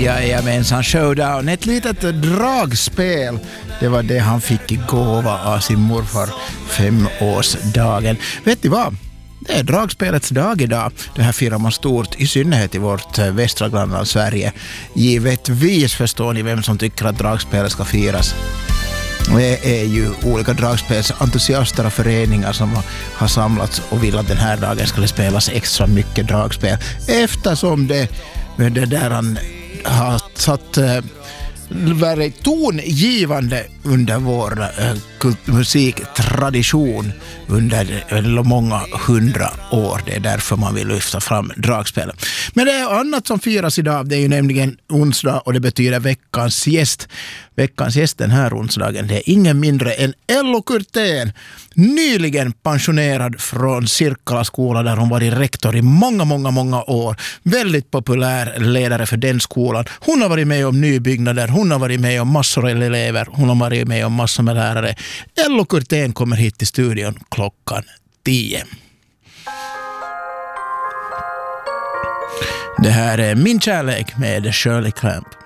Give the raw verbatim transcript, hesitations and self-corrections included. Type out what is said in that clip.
Jajamensan, Showdown. Ett litet dragspel. Det var det han fick i gåva av sin morfar femårsdagen. Vet ni vad? Det är dragspelets dag idag. Det här firar man stort, i synnerhet i vårt västra grannland Sverige. Givetvis förstår ni vem som tycker att dragspelet ska firas. Det är ju olika dragspelsentusiaster och föreningar som har samlats och vill att den här dagen skulle spelas extra mycket dragspel. Eftersom det, det där han har satt väldigt tongivande under vår äh, musiktradition under många hundra år. Det är därför man vill lyfta fram dragspelet. Men det är annat som firas idag. Det är ju nämligen onsdag och det betyder veckans gäst. Veckans gäst den här onsdagen, det är ingen mindre än Ello Kurtén. Nyligen pensionerad från Sirkkala skola där hon varit rektor i många, många, många år. Väldigt populär ledare för den skolan. Hon har varit med om nybyggnader, hon har varit med om massor av elever, hon har varit med om massor med lärare. Ello Kurtén kommer hit till studion klockan tio. Det här är Min kärlek med Shirley Clamp.